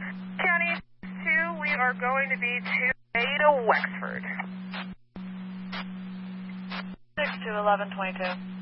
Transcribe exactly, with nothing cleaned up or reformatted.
County two, we are going to be to Beta Wexford. six to eleven twenty-two.